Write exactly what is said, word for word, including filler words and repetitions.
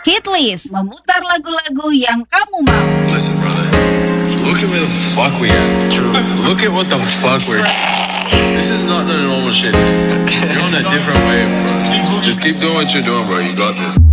Hitlist, memutar lagu-lagu yang kamu mau. Listen, brother. Look at where the fuck we at. True. Look at what the fuck we're. This is not the normal shit. You're on a different wave, bro. Just keep doing what you're doing, bro. You got this.